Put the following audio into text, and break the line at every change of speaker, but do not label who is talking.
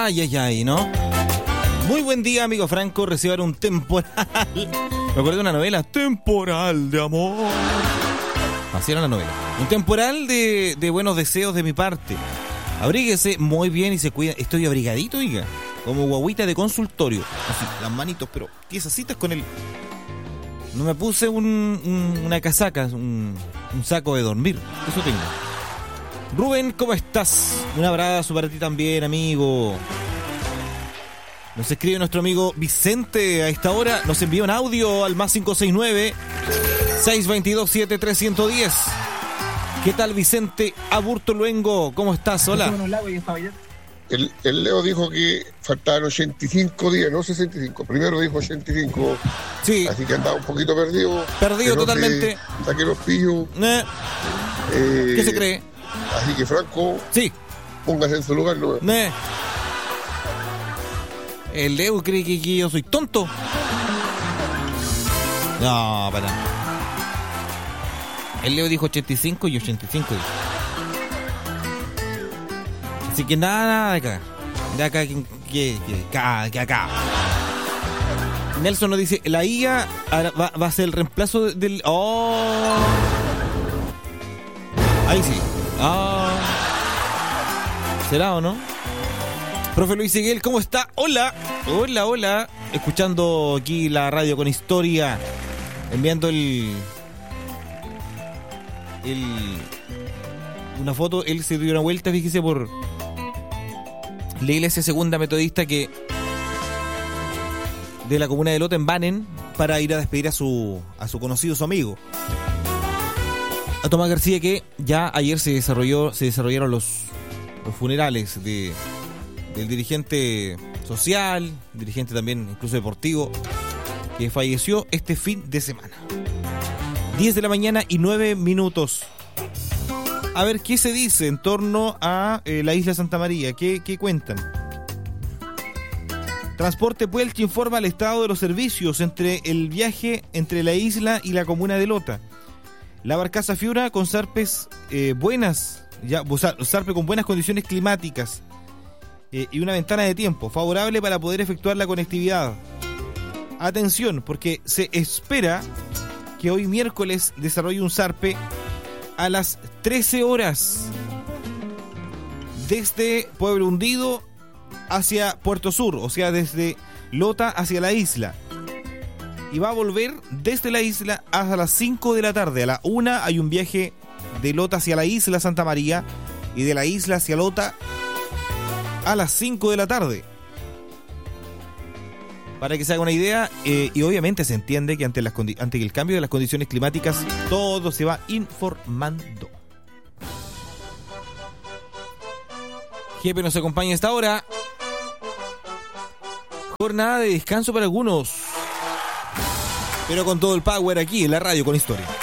Ay, ¿no? Muy buen día, amigo Franco. Reciban un temporal. Me acuerdo de una novela, Temporal de Amor. Así era la novela. Un temporal de buenos deseos de mi parte. Abríguese muy bien y se cuida. Estoy abrigadito, oiga. Como guaguita de consultorio. Así, las manitos, pero tiesasitas con el... No me puse una casaca, un saco de dormir. Eso tengo. Rubén, ¿cómo estás? Un abrazo para ti también, amigo. Nos escribe nuestro amigo Vicente a esta hora. Nos envía un audio al más 569-622-7310. ¿Qué tal, Vicente Aburto Luengo? ¿Cómo estás? Hola.
El Leo dijo que faltaban 85 días, no 65. Primero dijo 85.
Sí.
Así que andaba un poquito perdido.
Perdido totalmente.
Saqué los pillos.
¿Qué se cree?
Así que, Franco,
sí,
póngase en su lugar. ¿No?
El Leo cree que yo soy tonto. No, para. El Leo dijo 85 y 85 dijo. Así que nada de acá. De acá que acá. Nelson nos dice, la IA va a ser el reemplazo del... ¡Oh! Ahí sí. ¿Será o no? Profe Luis Seguel, ¿cómo está? Hola. Escuchando aquí la radio con historia. Enviando una foto. Él se dio una vuelta, fíjese, por la iglesia segunda metodista de la comuna de Lota en Banen, para ir a despedir a su conocido, su amigo, a Tomás García, que ya ayer se desarrollaron los funerales del dirigente social, dirigente también incluso deportivo, que falleció este fin de semana. 10 de la mañana y 9 minutos. A ver, ¿qué se dice en torno a la isla Santa María? ¿Qué cuentan? Transporte Puelche informa el estado de los servicios entre el viaje entre la isla y la comuna de Lota. La barcaza Fiura con zarpes zarpe con buenas condiciones climáticas y una ventana de tiempo favorable para poder efectuar la conectividad. Atención, porque se espera que hoy miércoles desarrolle un zarpe a las 13 horas desde Pueblo Hundido hacia Puerto Sur, o sea, desde Lota hacia la isla. Y va a volver desde la isla hasta las 5 de la tarde. A la 1 hay un viaje de Lota hacia la isla Santa María y de la isla hacia Lota a las 5 de la tarde. Para que se haga una idea, y obviamente se entiende que ante el cambio de las condiciones climáticas, todo se va informando. Jefe nos acompaña a esta hora. Jornada de descanso para algunos, pero con todo el power aquí en la radio con historia.